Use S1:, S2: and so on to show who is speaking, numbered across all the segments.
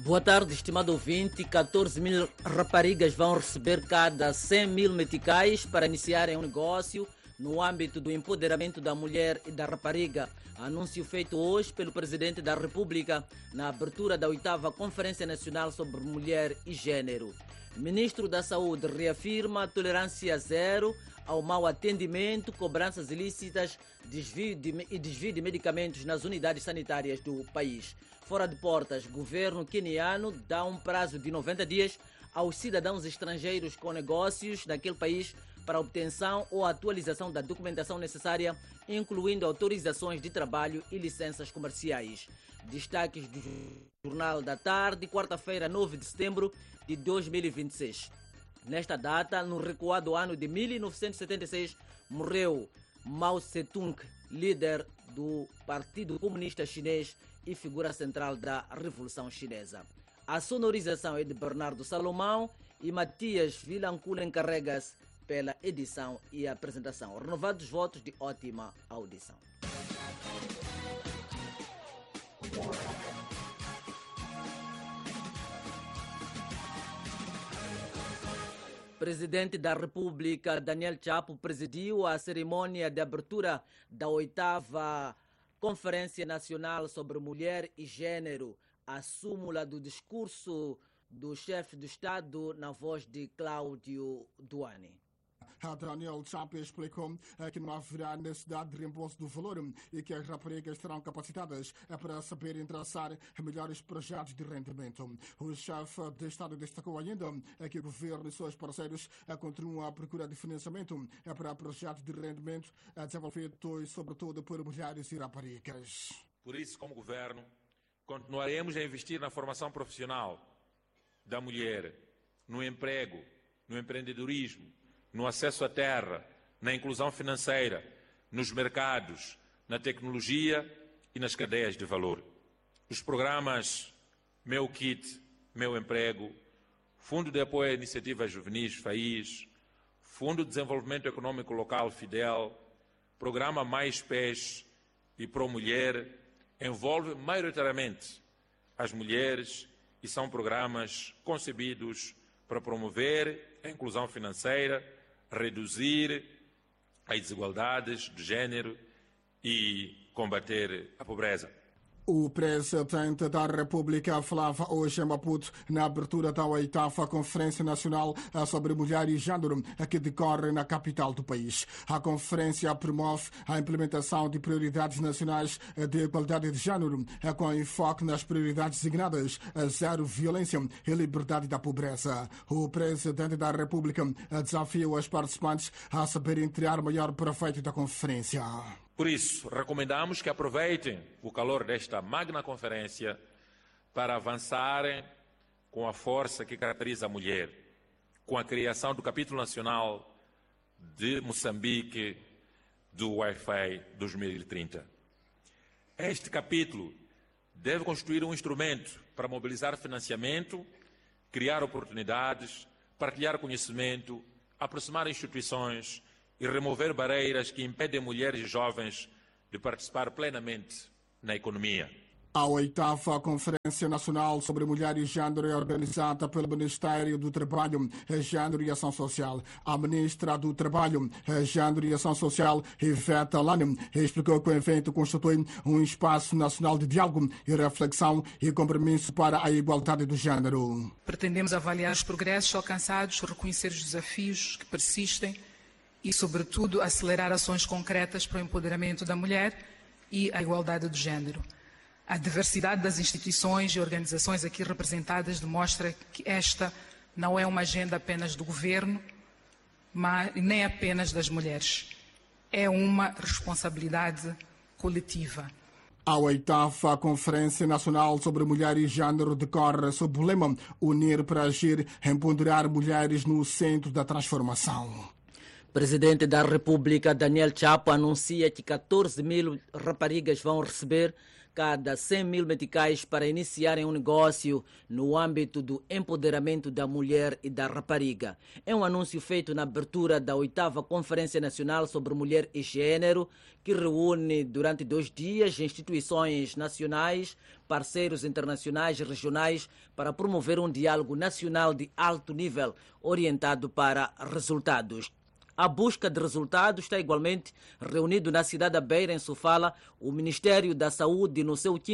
S1: Boa tarde, estimado ouvinte. 14 mil raparigas vão receber cada 100 mil meticais para iniciarem um negócio no âmbito do empoderamento da mulher e da rapariga. Anúncio feito hoje pelo Presidente da República na abertura da 8ª Conferência Nacional sobre Mulher e Gênero. Ministro da Saúde reafirma tolerância zero ao mau atendimento, cobranças ilícitas e desvio de medicamentos nas unidades sanitárias do país. Fora de portas, governo queniano dá um prazo de 90 dias aos cidadãos estrangeiros com negócios naquele país para obtenção ou atualização da documentação necessária, incluindo autorizações de trabalho e licenças comerciais. Destaques do Jornal da Tarde, quarta-feira, 9 de setembro de 2026. Nesta data, no recuado ano de 1976, morreu Mao Tse-tung, líder do Partido Comunista Chinês e figura central da Revolução Chinesa. A sonorização é de Bernardo Salomão e Matias Vilancula encarrega-se pela edição e apresentação. Renovados votos de ótima audição. Presidente da República, Daniel Chapo, presidiu a cerimônia de abertura da 8ª Conferência Nacional sobre Mulher e Gênero, a súmula do discurso do chefe do Estado na voz de Cláudio Duane.
S2: Daniel Chapo explicou que não haverá necessidade de reembolso do valor e que as raparigas estarão capacitadas para saberem traçar melhores projetos de rendimento. O chefe de Estado destacou ainda que o governo e seus parceiros continuam à procura de financiamento para projetos de rendimento desenvolvidos sobretudo por mulheres e raparigas.
S3: Por isso, como governo, continuaremos a investir na formação profissional da mulher, no emprego, no empreendedorismo, no acesso à terra, na inclusão financeira, nos mercados, na tecnologia e nas cadeias de valor. Os programas Meu Kit, Meu Emprego, Fundo de Apoio a Iniciativas Juvenis FAIS, Fundo de Desenvolvimento Econômico Local Fidel, Programa Mais Pés e Pro Mulher envolvem maioritariamente as mulheres e são programas concebidos para promover a inclusão financeira, reduzir as desigualdades de género e combater a pobreza.
S2: O Presidente da República falava hoje em Maputo na abertura da 8ª Conferência Nacional sobre Mulher e Gênero, que decorre na capital do país. A conferência promove a implementação de prioridades nacionais de igualdade de género, com enfoque nas prioridades designadas zero violência e liberdade da pobreza. O Presidente da República desafiou os participantes a saberem tirar maior proveito da conferência.
S3: Por isso, recomendamos que aproveitem o calor desta magna conferência para avançarem com a força que caracteriza a mulher, com a criação do capítulo nacional de Moçambique do Wi-Fi 2030. Este capítulo deve constituir um instrumento para mobilizar financiamento, criar oportunidades, partilhar conhecimento, aproximar instituições e remover barreiras que impedem mulheres e jovens de participar plenamente na economia.
S2: A 8ª Conferência Nacional sobre Mulher e Gênero é organizada pelo Ministério do Trabalho, Gênero e Ação Social. A Ministra do Trabalho, Gênero e Ação Social, Ivete Lane, explicou que o evento constitui um espaço nacional de diálogo e reflexão e compromisso para a igualdade do género.
S4: Pretendemos avaliar os progressos alcançados, reconhecer os desafios que persistem e, sobretudo, acelerar ações concretas para o empoderamento da mulher e a igualdade do género. A diversidade das instituições e organizações aqui representadas demonstra que esta não é uma agenda apenas do governo, nem apenas das mulheres. É uma responsabilidade coletiva.
S2: A 8ª Conferência Nacional sobre Mulher e Gênero decorre sob o lema Unir para Agir, empoderar mulheres no centro da transformação.
S1: Presidente da República, Daniel Chapo, anuncia que 14 mil raparigas vão receber cada 100 mil meticais para iniciarem um negócio no âmbito do empoderamento da mulher e da rapariga. É um anúncio feito na abertura da 8ª Conferência Nacional sobre Mulher e Gênero, que reúne durante 2 dias instituições nacionais, parceiros internacionais e regionais para promover um diálogo nacional de alto nível orientado para resultados. A busca de resultados está igualmente reunido na cidade da Beira, em Sofala, o Ministério da Saúde no seu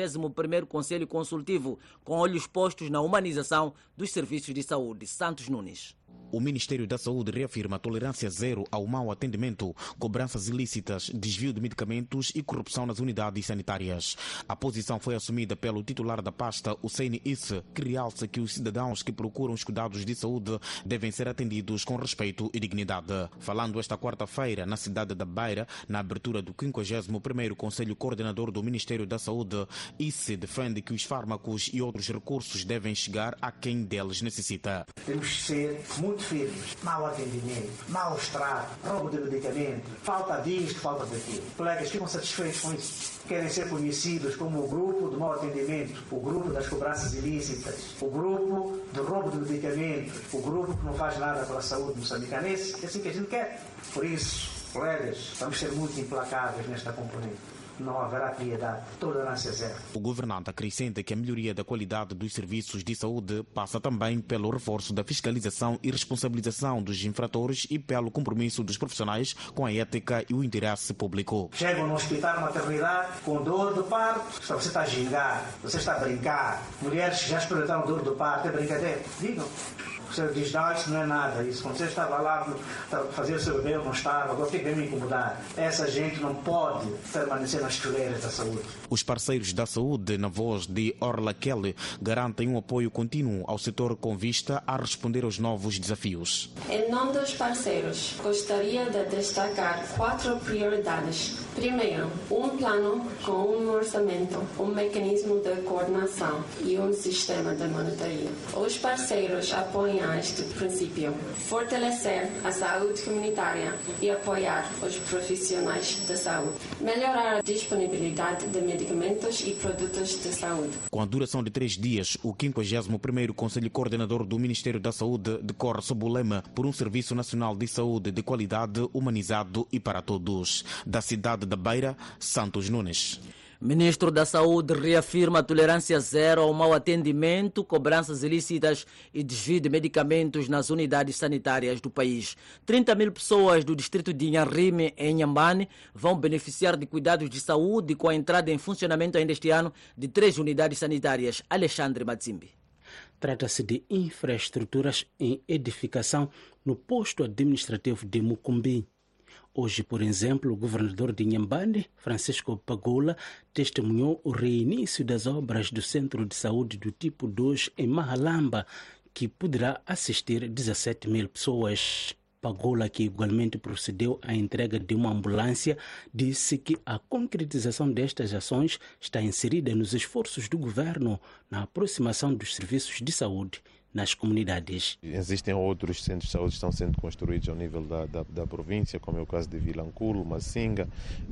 S1: 51º Conselho Consultivo, com olhos postos na humanização dos serviços de saúde. Santos Nunes.
S5: O Ministério da Saúde reafirma tolerância zero ao mau atendimento, cobranças ilícitas, desvio de medicamentos e corrupção nas unidades sanitárias. A posição foi assumida pelo titular da pasta, Hussein Isse, que realça que os cidadãos que procuram os cuidados de saúde devem ser atendidos com respeito e dignidade. Falando esta quarta-feira na cidade da Beira, na abertura do 51º Conselho Coordenador do Ministério da Saúde, Isse defende que os fármacos e outros recursos devem chegar a quem deles necessita.
S6: Temos que ser muito firmes. Mau atendimento, mau trato, roubo de medicamento, falta disto, falta daquilo. Colegas ficam satisfeitos com isso. Querem ser conhecidos como o grupo do mau atendimento, o grupo das cobranças ilícitas, o grupo do roubo de medicamentos, o grupo que não faz nada pela saúde moçambicanense. É assim que a gente quer. Por isso, colegas, vamos ser muito implacáveis nesta componente. Não haverá piedade, tolerância zero.
S5: O governante acrescenta que a melhoria da qualidade dos serviços de saúde passa também pelo reforço da fiscalização e responsabilização dos infratores e pelo compromisso dos profissionais com a ética e o interesse público.
S6: Chegam no hospital, maternidade, com dor do parto, você está a gingar, você está a brincar. Mulheres que já experimentaram dor do parto, é brincadeira. Digam. Você diz, não, isso não é nada, isso. Quando você estava lá para fazer o seu bebê, não estava, agora tem que me incomodar. Essa gente não pode permanecer nas fileiras da saúde.
S5: Os parceiros da saúde, na voz de Orla Kelly, garantem um apoio contínuo ao setor com vista a responder aos novos desafios.
S7: Em nome dos parceiros, gostaria de destacar 4 prioridades. Primeiro, um plano com um orçamento, um mecanismo de coordenação e um sistema de monitoria. Os parceiros apoiam este princípio, fortalecer a saúde comunitária e apoiar os profissionais da saúde, melhorar a disponibilidade de medicamentos e produtos de saúde.
S5: Com a duração de 3 dias, o 51º Conselho Coordenador do Ministério da Saúde decorre sob o lema por um Serviço Nacional de Saúde de qualidade, humanizado e para todos. Da cidade da Beira, Santos Nunes.
S1: Ministro da Saúde reafirma a tolerância zero ao mau atendimento, cobranças ilícitas e desvio de medicamentos nas unidades sanitárias do país. 30 mil pessoas do distrito de Inharime, em Inhambane, vão beneficiar de cuidados de saúde com a entrada em funcionamento ainda este ano de 3 unidades sanitárias. Alexandre Matzimbi.
S8: Trata-se de infraestruturas em edificação no posto administrativo de Mucumbi. Hoje, por exemplo, o governador de Inhambane, Francisco Pagola, testemunhou o reinício das obras do Centro de Saúde do Tipo 2 em Mahalamba, que poderá assistir 17 mil pessoas. Pagola, que igualmente procedeu à entrega de uma ambulância, disse que a concretização destas ações está inserida nos esforços do governo na aproximação dos serviços de saúde nas comunidades.
S9: Existem outros centros de saúde que estão sendo construídos ao nível da província, como é o caso de Vilanculo, Massinga,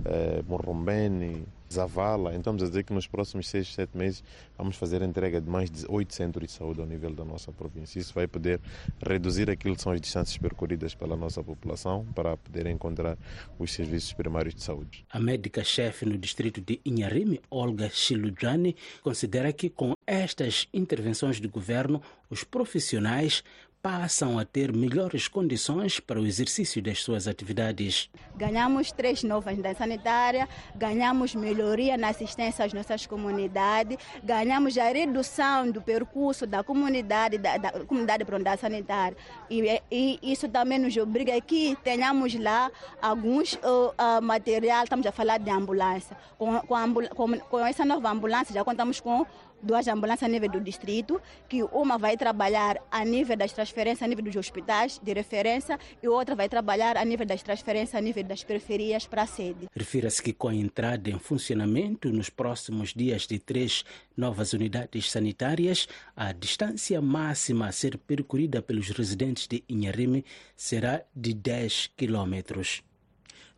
S9: Morrombene, Zavala. Então, vamos dizer que nos próximos 6, 7 meses vamos fazer a entrega de mais de 8 centros de saúde ao nível da nossa província. Isso vai poder reduzir aquilo que são as distâncias percorridas pela nossa população para poder encontrar os serviços primários de saúde.
S8: A médica-chefe no distrito de Inharime, Olga Chiludrani, considera que com estas intervenções do governo, os profissionais passam a ter melhores condições para o exercício das suas atividades.
S10: Ganhamos 3 novas unidades sanitárias, ganhamos melhoria na assistência às nossas comunidades, ganhamos a redução do percurso da comunidade, da comunidade para a unidade sanitária. E isso também nos obriga a que tenhamos lá alguns material, estamos a falar de ambulância. Com essa nova ambulância já contamos com 2 ambulâncias a nível do distrito, que uma vai trabalhar a nível das transferências, a nível dos hospitais de referência, e outra vai trabalhar a nível das transferências, a nível das periferias para a sede.
S8: Refira-se que com a entrada em funcionamento nos próximos dias de 3 novas unidades sanitárias, a distância máxima a ser percorrida pelos residentes de Inharime será de 10 quilômetros.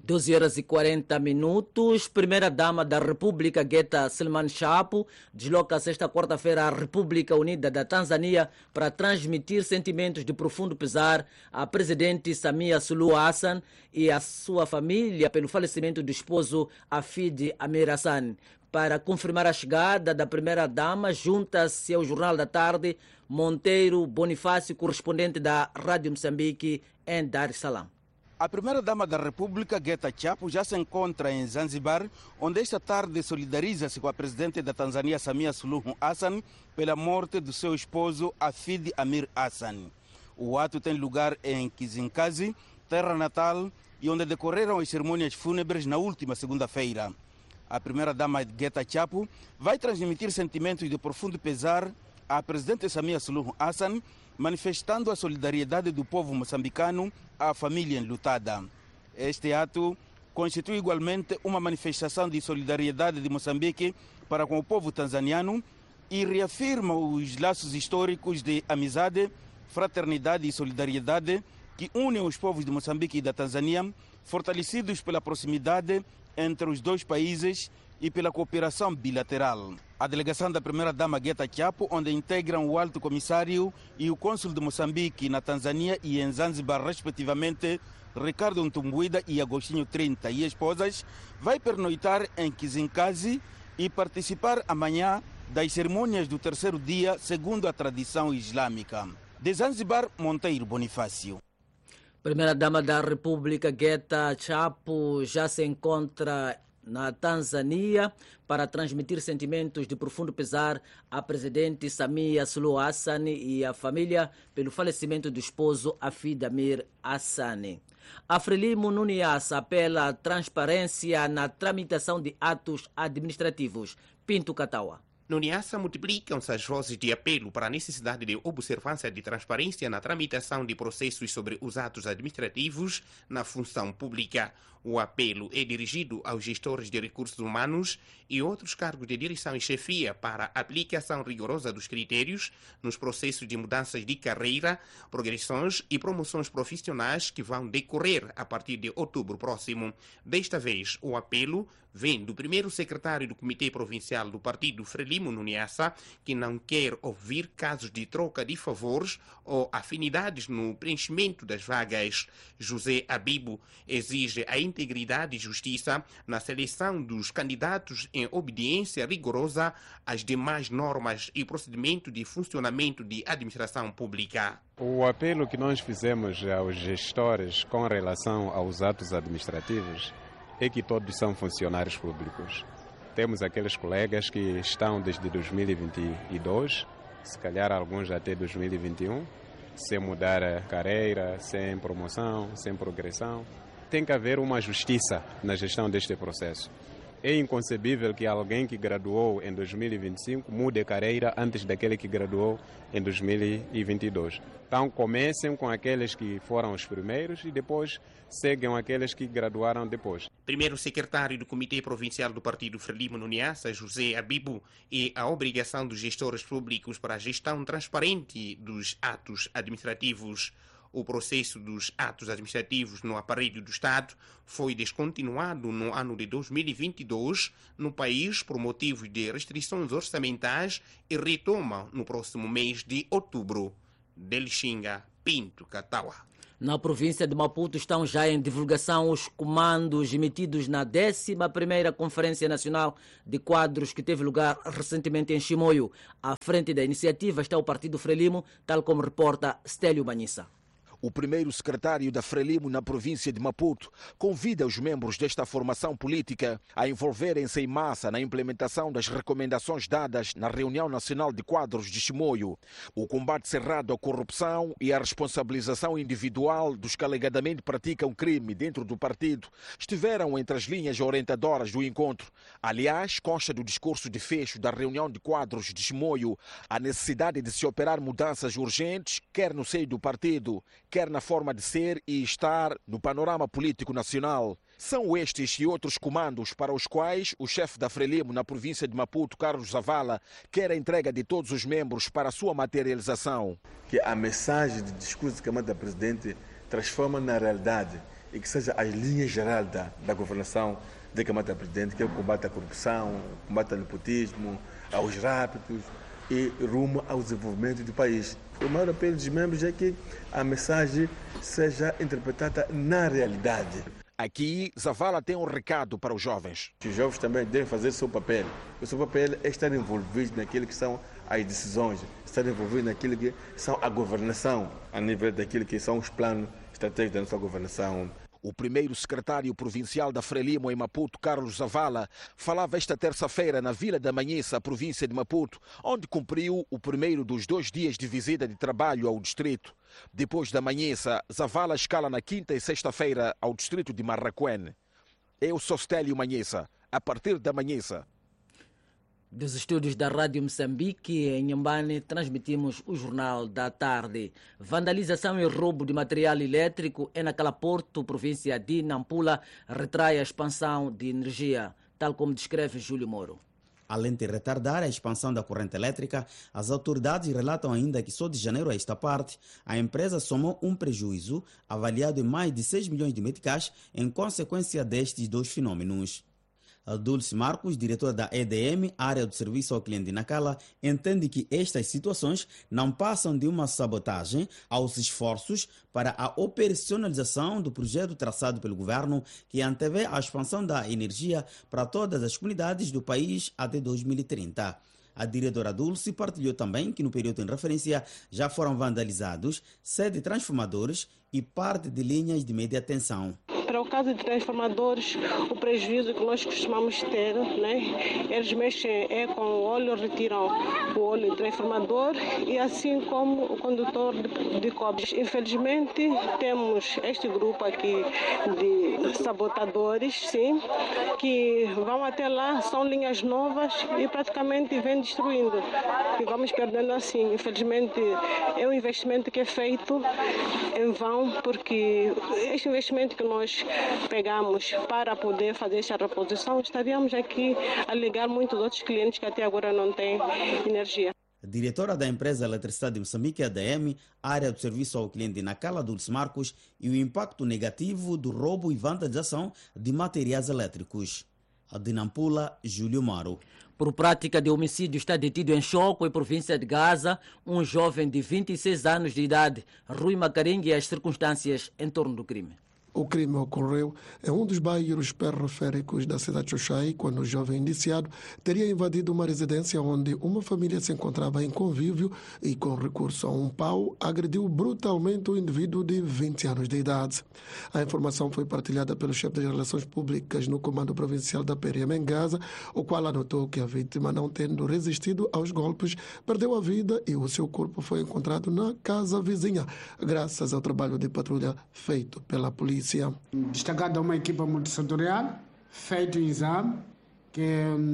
S1: 12h40. Primeira-dama da República, Geta Silman Chapo, desloca-se esta quarta-feira à República Unida da Tanzânia para transmitir sentimentos de profundo pesar à presidente Samia Suluhu Hassan e à sua família pelo falecimento do esposo Hafid Amir Hassan. Para confirmar a chegada da primeira-dama, junta-se ao Jornal da Tarde Monteiro Bonifácio, correspondente da Rádio Moçambique em Dar es Salaam.
S11: A primeira-dama da República, Geta Chapo, já se encontra em Zanzibar, onde esta tarde solidariza-se com a presidente da Tanzânia, Samia Suluhu Hassan, pela morte do seu esposo, Hafid Amir Hassan. O ato tem lugar em Kizinkazi, terra natal, e onde decorreram as cerimônias fúnebres na última segunda-feira. A primeira-dama, Geta Chapo, vai transmitir sentimentos de profundo pesar à presidente Samia Suluhu Hassan, manifestando a solidariedade do povo moçambicano à família enlutada. Este ato constitui igualmente uma manifestação de solidariedade de Moçambique para com o povo tanzaniano e reafirma os laços históricos de amizade, fraternidade e solidariedade que unem os povos de Moçambique e da Tanzânia, fortalecidos pela proximidade entre os dois países e pela cooperação bilateral. A delegação da primeira-dama Geta Chapo, onde integram o alto comissário e o cônsul de Moçambique na Tanzânia e em Zanzibar, respectivamente, Ricardo Ntumbuida e Agostinho 30 e esposas, vai pernoitar em Kizinkazi e participar amanhã das cerimônias do terceiro dia, segundo a tradição islâmica. De Zanzibar, Monteiro Bonifácio.
S1: Primeira-dama da República, Geta Chapo, já se encontra na Tanzânia para transmitir sentimentos de profundo pesar à presidente Samia Suluhu Hassan e à família pelo falecimento do esposo Hafid Amir Hassan. A Frelimo Nuniassa apela à transparência na tramitação de atos administrativos. Pinto Katawa.
S12: No Niassa multiplicam-se as vozes de apelo para a necessidade de observância de transparência na tramitação de processos sobre os atos administrativos na função pública. O apelo é dirigido aos gestores de recursos humanos e outros cargos de direção e chefia para a aplicação rigorosa dos critérios nos processos de mudanças de carreira, progressões e promoções profissionais que vão decorrer a partir de outubro próximo. Desta vez, o apelo vem do primeiro secretário do Comitê Provincial do Partido, Frelimo Nuniassa, que não quer ouvir casos de troca de favores ou afinidades no preenchimento das vagas. José Abibo exige a integridade e justiça na seleção dos candidatos em obediência rigorosa às demais normas e procedimentos de funcionamento de administração pública.
S13: O apelo que nós fizemos aos gestores com relação aos atos administrativos é que todos são funcionários públicos. Temos aqueles colegas que estão desde 2022, se calhar alguns até 2021, sem mudar a carreira, sem promoção, sem progressão. Tem que haver uma justiça na gestão deste processo. É inconcebível que alguém que graduou em 2025 mude a carreira antes daquele que graduou em 2022. Então comecem com aqueles que foram os primeiros e depois seguem aqueles que graduaram depois.
S12: Primeiro secretário do Comitê Provincial do Partido Frelimo Nuniassa, José Abibo, e a obrigação dos gestores públicos para a gestão transparente dos atos administrativos. O processo dos atos administrativos no aparelho do Estado foi descontinuado no ano de 2022 no país por motivos de restrições orçamentais e retoma no próximo mês de outubro. Delixinga, Pinto Katawa.
S1: Na província de Maputo estão já em divulgação os comandos emitidos na 11ª Conferência Nacional de Quadros que teve lugar recentemente em Chimoio. À frente da iniciativa está o Partido Frelimo, tal como reporta Stélio Banhissa.
S14: O primeiro secretário da Frelimo na província de Maputo convida os membros desta formação política a envolverem-se em massa na implementação das recomendações dadas na reunião nacional de quadros de Chimoio. O combate cerrado à corrupção e a responsabilização individual dos que alegadamente praticam crime dentro do partido estiveram entre as linhas orientadoras do encontro. Aliás, consta do discurso de fecho da reunião de quadros de Chimoio a necessidade de se operar mudanças urgentes, quer no seio do partido, quer na forma de ser e estar no panorama político nacional. São estes e outros comandos para os quais o chefe da Frelimo na província de Maputo, Carlos Zavala, quer a entrega de todos os membros para a sua materialização.
S15: Que a mensagem de discurso que manda o presidente transforma na realidade e que seja a linha geral da governação da Câmara da Presidente, que é o combate à corrupção, o combate ao nepotismo, aos rápidos e rumo ao desenvolvimento do país. O maior apelo dos membros é que a mensagem seja interpretada na realidade.
S14: Aqui, Zavala tem um recado para os jovens.
S15: Os jovens também devem fazer o seu papel. O seu papel é estar envolvidos naquilo que são as decisões, estar envolvidos naquilo que são a governação, a nível daquilo que são os planos estratégicos da nossa governação.
S14: O primeiro secretário provincial da Frelimo em Maputo, Carlos Zavala, falava esta terça-feira na Vila da Manhissa, província de Maputo, onde cumpriu o primeiro dos 2 dias de visita de trabalho ao distrito. Depois da Manhissa, Zavala escala na quinta e sexta-feira ao distrito de Marraquene. Eu sou Stélio Manhissa, a partir da Manhissa.
S1: Dos estúdios da Rádio Moçambique, em Nhambane, transmitimos o Jornal da Tarde. Vandalização e roubo de material elétrico em Nacalaporto, província de Nampula, retrai a expansão de energia, tal como descreve Júlio Moro.
S16: Além de retardar a expansão da corrente elétrica, as autoridades relatam ainda que só de janeiro a esta parte, a empresa somou um prejuízo avaliado em mais de 6 milhões de meticais em consequência destes 2 fenômenos. Dulce Marcos, diretor da EDM, área do serviço ao cliente de Nacala, entende que estas situações não passam de uma sabotagem aos esforços para a operacionalização do projeto traçado pelo governo que antevê a expansão da energia para todas as comunidades do país até 2030. A diretora Dulce partilhou também que no período em referência já foram vandalizados 7 transformadores e parte de linhas de média tensão.
S17: Para o caso de transformadores, o prejuízo que nós costumamos ter, né? Eles mexem com o óleo, retiram o óleo do transformador e assim como o condutor de cobre. Infelizmente, temos este grupo aqui de sabotadores, sim, que vão até lá, são linhas novas e praticamente vêm destruindo. E vamos perdendo assim. Infelizmente, é um investimento que é feito em vão, porque este investimento que nós pegamos para poder fazer esta reposição, estaríamos aqui a ligar muitos outros clientes que até agora não têm energia.
S16: Diretora da empresa Eletricidade de Moçambique, ADM, área do serviço ao cliente de Nacala, Dulce Marcos, e o impacto negativo do roubo e vandalização de materiais elétricos. De Nampula, Júlio Maro.
S1: Por prática de homicídio está detido em Choco, em província de Gaza, um jovem de 26 anos de idade. Rui Macaringue e as circunstâncias em torno do crime.
S18: O crime ocorreu em um dos bairros periféricos da cidade de Xoxai, quando o jovem indiciado teria invadido uma residência onde uma família se encontrava em convívio e, com recurso a um pau, agrediu brutalmente o indivíduo de 20 anos de idade. A informação foi partilhada pelo chefe das Relações Públicas no Comando Provincial da PRM em Gaza, o qual anotou que a vítima, não tendo resistido aos golpes, perdeu a vida e o seu corpo foi encontrado na casa vizinha, graças ao trabalho de patrulha feito pela polícia.
S19: Destacada uma equipa multissetorial, feito o exame, que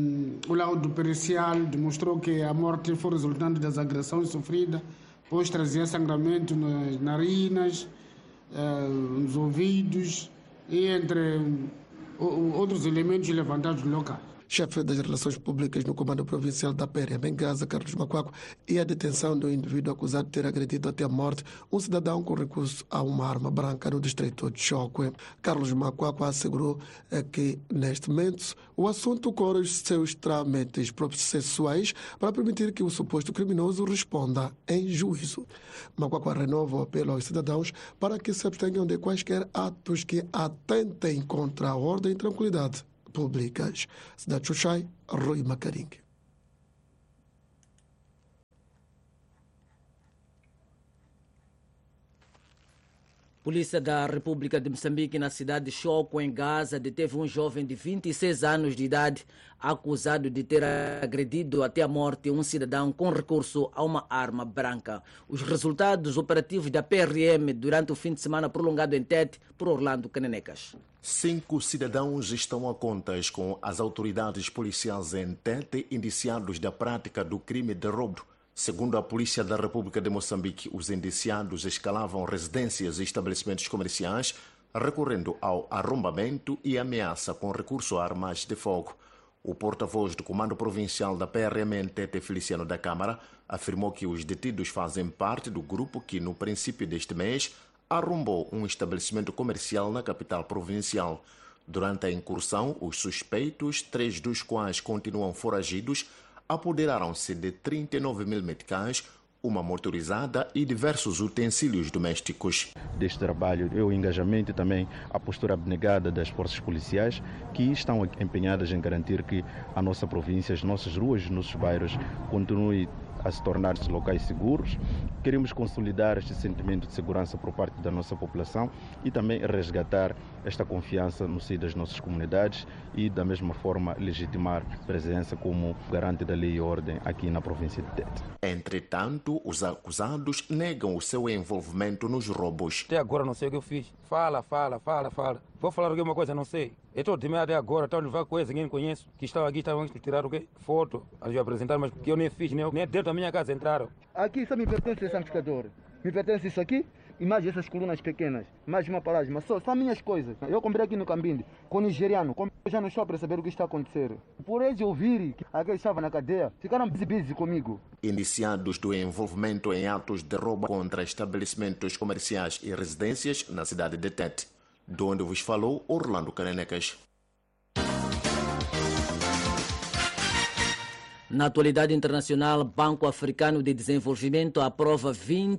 S19: o laudo pericial demonstrou que a morte foi resultante das agressões sofridas, pois trazia sangramento nas narinas, nos ouvidos e entre outros elementos levantados do local.
S18: Chefe das Relações Públicas no Comando Provincial da PRM em Gaza, Carlos Macuaco, e a detenção do indivíduo acusado de ter agredido até a morte um cidadão com recurso a uma arma branca no distrito de Choque. Carlos Macuaco assegurou que, neste momento, o assunto corre os seus trâmites processuais para permitir que o suposto criminoso responda em juízo. Macuaco renova o apelo aos cidadãos para que se abstenham de quaisquer atos que atentem contra a ordem e tranquilidade públicas. Cidade de Xoxai, Rui Macaringue.
S1: Polícia da República de Moçambique, na cidade de Choco, em Gaza, deteve um jovem de 26 anos de idade acusado de ter agredido até a morte um cidadão com recurso a uma arma branca. Os resultados operativos da PRM durante o fim de semana prolongado em Tete por Orlando Canenecas.
S20: 5 cidadãos estão a contas com as autoridades policiais em Tete, indiciados da prática do crime de roubo. Segundo a Polícia da República de Moçambique, os indiciados escalavam residências e estabelecimentos comerciais, recorrendo ao arrombamento e ameaça com recurso a armas de fogo. O porta-voz do Comando Provincial da PRM em Tete, Feliciano da Câmara, afirmou que os detidos fazem parte do grupo que, no princípio deste mês, arrombou um estabelecimento comercial na capital provincial. Durante a incursão, os suspeitos, 3 dos quais continuam foragidos, apoderaram-se de 39 mil meticais, uma motorizada e diversos utensílios domésticos.
S21: Deste trabalho é o engajamento e também a postura abnegada das forças policiais que estão empenhadas em garantir que a nossa província, as nossas ruas, os nossos bairros continuem a se tornar-se locais seguros. Queremos consolidar este sentimento de segurança por parte da nossa população e também resgatar esta confiança no seio das nossas comunidades e, da mesma forma, legitimar presença como garante da lei e ordem aqui na província de Tete.
S20: Entretanto, os acusados negam o seu envolvimento nos roubos.
S22: Até agora não sei o que eu fiz. Fala. Vou falar alguma coisa, não sei. Eu estou de meio até agora, estou a levar coisas, ninguém conhece. Que estão aqui, estavam a tirar o quê? Foto, a apresentar, mas que eu nem fiz, nem dentro da minha casa entraram.
S23: Aqui só me pertence esse amplificador. Me pertence isso aqui e mais essas colunas pequenas. Mais uma paragem, mas só minhas coisas. Eu comprei aqui no Cambinde, com o nigeriano. Eu já não estou a perceber o que está a acontecer. Por eles ouvirem que alguém estava na cadeia, ficaram busy comigo.
S20: Indiciados do envolvimento em atos de roubo contra estabelecimentos comerciais e residências na cidade de Tete. De onde vos falou Orlando Canenecas.
S1: Na atualidade internacional, Banco Africano de Desenvolvimento aprova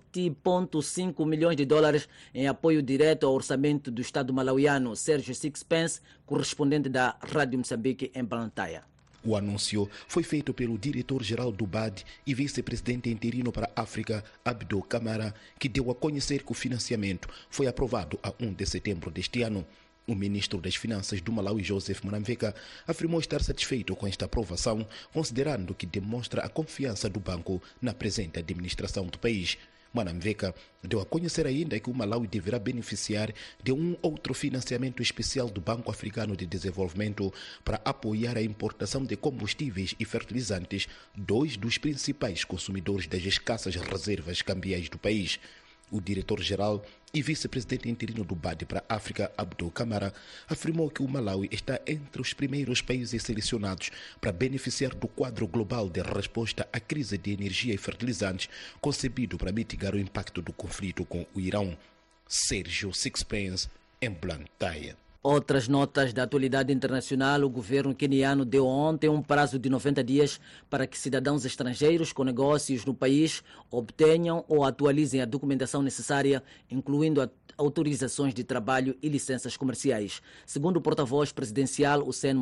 S1: 20,5 milhões de dólares em apoio direto ao orçamento do Estado malauiano. Sérgio Sixpence, correspondente da Rádio Moçambique em Blantyre.
S5: O anúncio foi feito pelo diretor-geral do BAD e vice-presidente interino para a África, Abdou Camara, que deu a conhecer que o financiamento foi aprovado a 1 de setembro deste ano. O ministro das Finanças do Malawi, Joseph Mwanamveka, afirmou estar satisfeito com esta aprovação, considerando que demonstra a confiança do banco na presente administração do país. Mwanamveka deu a conhecer ainda que o Malawi deverá beneficiar de um outro financiamento especial do Banco Africano de Desenvolvimento para apoiar a importação de combustíveis e fertilizantes, 2 dos principais consumidores das escassas reservas cambiais do país. O diretor-geral e vice-presidente interino do BAD para a África, Abdou Camara, afirmou que o Malawi está entre os primeiros países selecionados para beneficiar do quadro global de resposta à crise de energia e fertilizantes, concebido para mitigar o impacto do conflito com o Irão. Sérgio Sixpence, em Blantyre.
S1: Outras notas da atualidade internacional. O governo queniano deu ontem um prazo de 90 dias para que cidadãos estrangeiros com negócios no país obtenham ou atualizem a documentação necessária, incluindo autorizações de trabalho e licenças comerciais. Segundo o porta-voz presidencial Hussein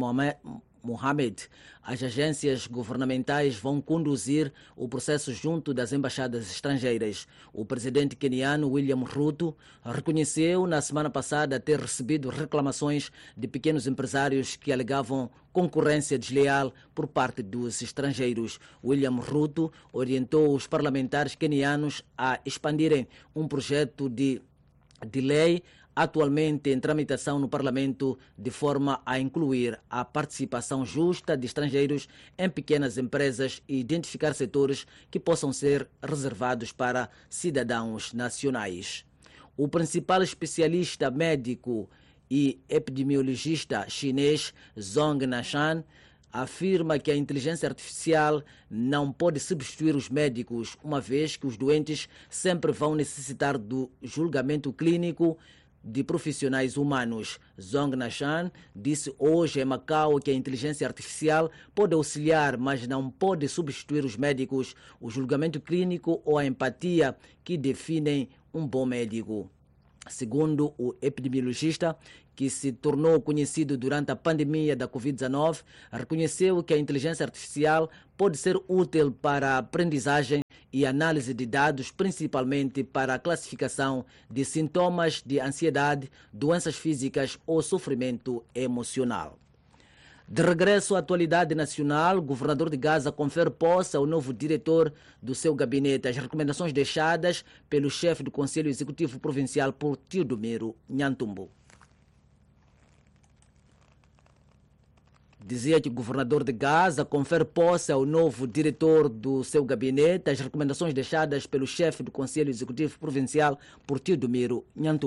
S1: Mohamed, as agências governamentais vão conduzir o processo junto das embaixadas estrangeiras. O presidente queniano William Ruto reconheceu na semana passada ter recebido reclamações de pequenos empresários que alegavam concorrência desleal por parte dos estrangeiros. William Ruto orientou os parlamentares quenianos a expandirem um projeto de lei atualmente em tramitação no Parlamento, de forma a incluir a participação justa de estrangeiros em pequenas empresas e identificar setores que possam ser reservados para cidadãos nacionais. O principal especialista médico e epidemiologista chinês Zhong Nashan afirma que a inteligência artificial não pode substituir os médicos, uma vez que os doentes sempre vão necessitar do julgamento clínico de profissionais humanos. Zhong Nashan disse hoje em Macau que a inteligência artificial pode auxiliar, mas não pode substituir os médicos, o julgamento clínico ou a empatia que definem um bom médico. Segundo o epidemiologista, que se tornou conhecido durante a pandemia da Covid-19, reconheceu que a inteligência artificial pode ser útil para a aprendizagem e análise de dados, principalmente para a classificação de sintomas de ansiedade, doenças físicas ou sofrimento emocional. De regresso à atualidade nacional, o governador de Gaza confere posse ao novo diretor do seu gabinete. As recomendações deixadas pelo chefe do Conselho Executivo Provincial por Teodomiro Nhantumbo. Dizia que o governador de Gaza confere posse ao novo diretor do seu gabinete. As recomendações deixadas pelo chefe do Conselho Executivo Provincial por Teodomiro Nhantumbo.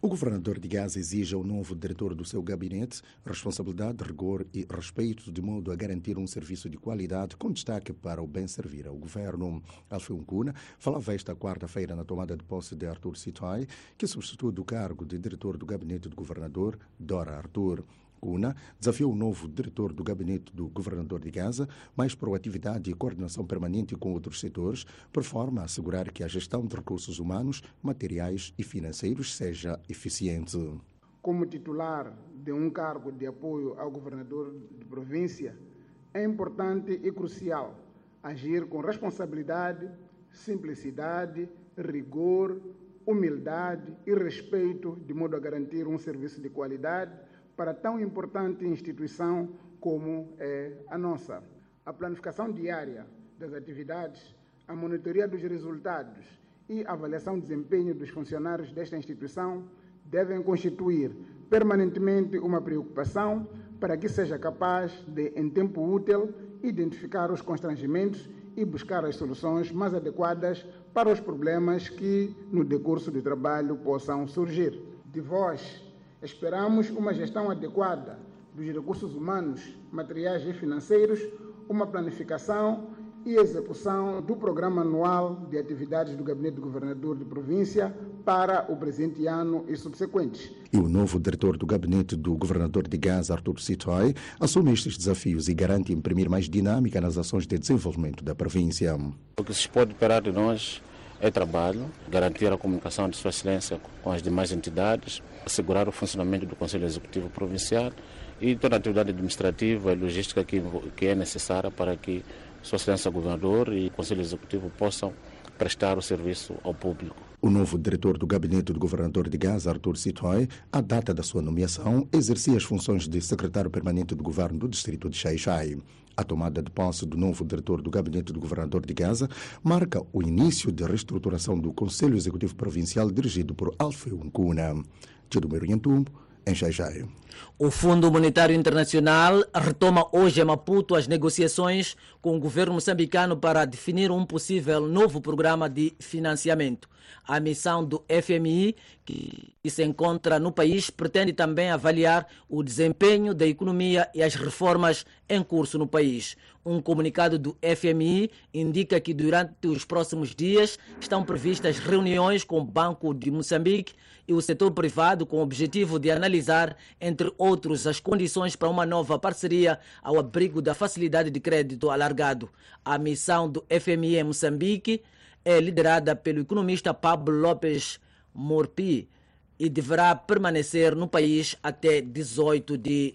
S2: O governador de Gaza exige ao novo diretor do seu gabinete responsabilidade, rigor e respeito, de modo a garantir um serviço de qualidade com destaque para o bem servir ao governo. Alfeu Nkuna falava esta quarta-feira na tomada de posse de Arthur Sitoy, que substitui do cargo de diretor do gabinete do governador, Dora Arthur. Kuna desafiou o novo diretor do gabinete do governador de Gaza mais proatividade e coordenação permanente com outros setores, por forma a assegurar que a gestão de recursos humanos, materiais e financeiros seja eficiente.
S19: Como titular de um cargo de apoio ao governador de província, é importante e crucial agir com responsabilidade, simplicidade, rigor, humildade e respeito, de modo a garantir um serviço de qualidade para tão importante instituição como é a nossa. A planificação diária das atividades, a monitoria dos resultados e a avaliação do desempenho dos funcionários desta instituição devem constituir permanentemente uma preocupação para que seja capaz de, em tempo útil, identificar os constrangimentos e buscar as soluções mais adequadas para os problemas que, no decurso do trabalho, possam surgir. De vós, esperamos uma gestão adequada dos recursos humanos, materiais e financeiros, uma planificação e execução do programa anual de atividades do Gabinete do Governador de Província para o presente ano e subsequentes.
S2: E o novo diretor do gabinete do governador de Gaza, Arthur Sitoy, assume estes desafios e garante imprimir mais dinâmica nas ações de desenvolvimento da província.
S3: O que se pode esperar de nós é trabalho, garantir a comunicação de Sua Excelência com as demais entidades, assegurar o funcionamento do Conselho Executivo Provincial e toda a atividade administrativa e logística que é necessária para que Sua Excelência Governador e o Conselho Executivo possam prestar o serviço ao público.
S2: O novo diretor do gabinete do governador de Gaza, Arthur Sitoy, à data da sua nomeação, exercia as funções de secretário permanente do governo do distrito de Xai-Xai. A tomada de posse do novo diretor do gabinete do governador de Gaza marca o início da reestruturação do Conselho Executivo Provincial dirigido por Alfeu Nkuna. Tidomiro Nhantumbo, em Xai-Xai.
S1: O Fundo Monetário Internacional retoma hoje em Maputo as negociações com o governo moçambicano para definir um possível novo programa de financiamento. A missão do FMI, que se encontra no país, pretende também avaliar o desempenho da economia e as reformas em curso no país. Um comunicado do FMI indica que durante os próximos dias estão previstas reuniões com o Banco de Moçambique e o setor privado com o objetivo de analisar, entre outros, as condições para uma nova parceria ao abrigo da facilidade de crédito alargado. A missão do FMI em Moçambique é liderada pelo economista Pablo Lopes Morpi e deverá permanecer no país até 18 de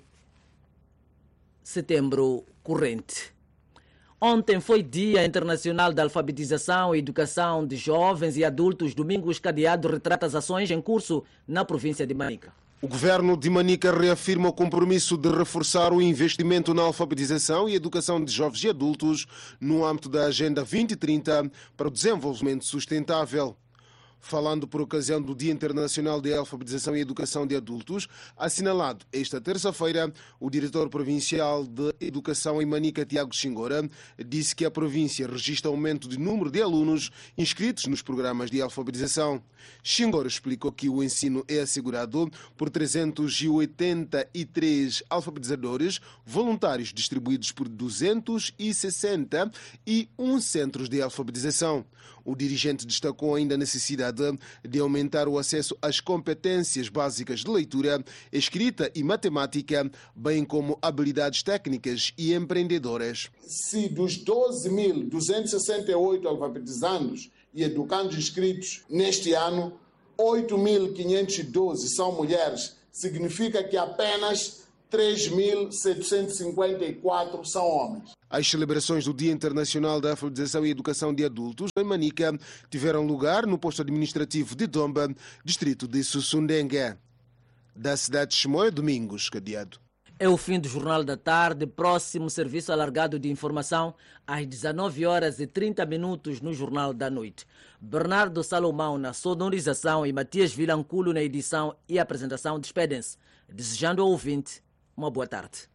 S1: setembro corrente. Ontem foi Dia Internacional da Alfabetização e Educação de Jovens e Adultos. Domingos Cadeado retrata as ações em curso na província de Manica.
S4: O governo de Manica reafirma o compromisso de reforçar o investimento na alfabetização e educação de jovens e adultos no âmbito da Agenda 2030 para o desenvolvimento sustentável. Falando por ocasião do Dia Internacional de Alfabetização e Educação de Adultos, assinalado esta terça-feira, o diretor provincial de Educação em Manica, Tiago Xingora, disse que a província registra aumento de número de alunos inscritos nos programas de alfabetização. Xingora explicou que o ensino é assegurado por 383 alfabetizadores voluntários distribuídos por 261 centros de alfabetização. O dirigente destacou ainda a necessidade de aumentar o acesso às competências básicas de leitura, escrita e matemática, bem como habilidades técnicas e empreendedoras.
S24: Se dos 12.268 alfabetizandos e educandos inscritos neste ano, 8.512 são mulheres, significa que apenas 3.754 são homens.
S4: As celebrações do Dia Internacional da Alfabetização e Educação de Adultos em Manica tiveram lugar no posto administrativo de Domba, distrito de Sussundenga. Da cidade de Chimoio, Domingos Cadeado.
S1: É o fim do Jornal da Tarde. Próximo serviço alargado de informação às 19h30 no Jornal da Noite. Bernardo Salomão na sonorização e Matias Vilanculo na edição e apresentação despedem-se, desejando ao ouvinte uma boa tarde.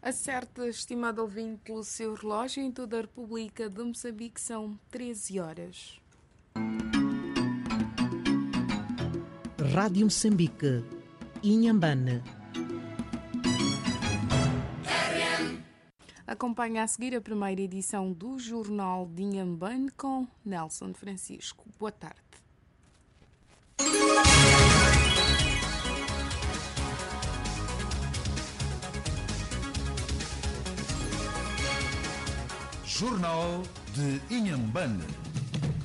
S6: Acerta, estimado ouvinte, pelo seu relógio em toda a República de Moçambique, são 13 horas.
S7: Rádio Moçambique, Inhambane.
S6: Acompanha a seguir a primeira edição do Jornal de Inhambane com Nelson Francisco. Boa tarde.
S9: Jornal de Inhambane.